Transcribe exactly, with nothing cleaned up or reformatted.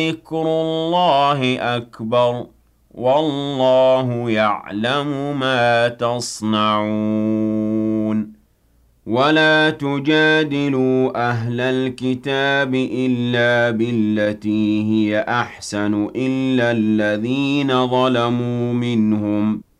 ذِكْرُ اللَّهِ أَكْبَرُ وَاللَّهُ يَعْلَمُ مَا تَصْنَعُونَ وَلَا تُجَادِلُوا أَهْلَ الْكِتَابِ إِلَّا بِالَّتِي هِيَ أَحْسَنُ إِلَّا الَّذِينَ ظَلَمُوا مِنْهُمْ